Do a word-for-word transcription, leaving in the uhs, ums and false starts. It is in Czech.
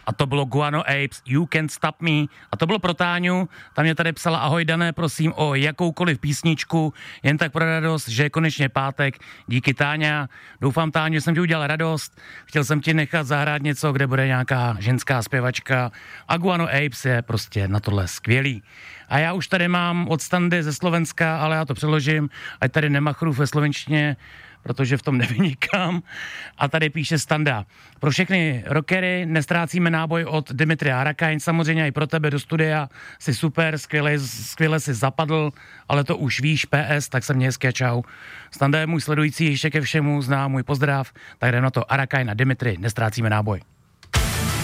a to bylo Guano Apes, You Can't Stop Me a to bylo pro Táňu, tam mě tady psala ahoj Dané, prosím o jakoukoliv písničku, jen tak pro radost, že je konečně pátek, díky Táňa, doufám Táňu, že jsem ti udělal radost, chtěl jsem ti nechat zahrát něco, kde bude nějaká ženská zpěvačka a Guano Apes je prostě na tohle skvělý. A já už tady mám od Standy ze Slovenska, ale já to přeložím, ať tady nemachru ve slovenštině, protože v tom nevynikám. A tady píše Standa. Pro všechny rockery nestrácíme náboj od Dimitria Arakajn, samozřejmě i pro tebe do studia. Jsi super, skvěle, skvěle si zapadl, ale to už víš, P S, tak se mě hezky a čau. Standa je můj sledující, ještě ke všemu zná můj pozdrav, tak jdem na to Arakajn a Dimitri, nestrácíme náboj.